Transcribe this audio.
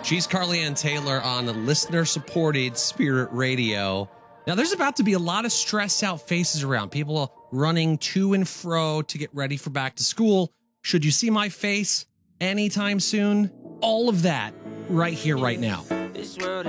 She's Carly Ann Taylor on listener-supported Spirit Radio. Now, there's about to be a lot of stressed out faces around. People running to and fro to get ready for back to school. Should you see my face anytime soon? All of that right here, right now. This world